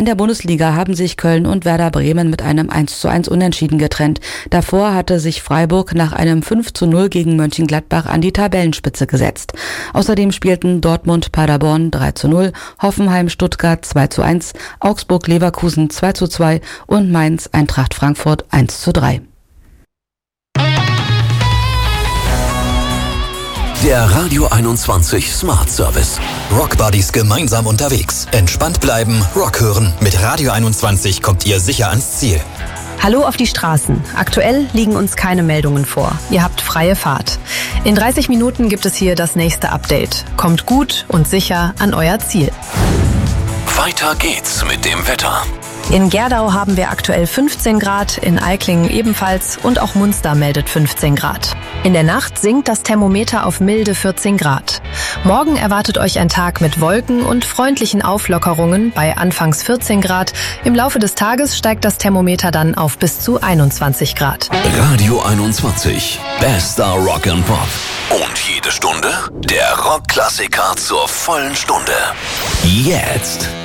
In der Bundesliga haben sich Köln und Werder Bremen mit einem 1:1 Unentschieden getrennt. Davor hatte sich Freiburg nach einem 5:0 gegen Mönchengladbach an die Tabellenspitze gesetzt. Außerdem spielten Dortmund Paderborn 3:0, Hoffenheim Stuttgart 2:1, Augsburg Leverkusen 2:2 und Mainz Eintracht Frankfurt 1:3. Der Radio 21 Smart Service. Rock Buddies gemeinsam unterwegs. Entspannt bleiben, Rock hören. Mit Radio 21 kommt ihr sicher ans Ziel. Hallo auf die Straßen. Aktuell liegen uns keine Meldungen vor. Ihr habt freie Fahrt. In 30 Minuten gibt es hier das nächste Update. Kommt gut und sicher an euer Ziel. Weiter geht's mit dem Wetter. In Gerdau haben wir aktuell 15 Grad, in Aiklingen ebenfalls und auch Munster meldet 15 Grad. In der Nacht sinkt das Thermometer auf milde 14 Grad. Morgen erwartet euch ein Tag mit Wolken und freundlichen Auflockerungen bei anfangs 14 Grad. Im Laufe des Tages steigt das Thermometer dann auf bis zu 21 Grad. Radio 21, bester Rock and Pop. Und jede Stunde der Rockklassiker zur vollen Stunde. Jetzt.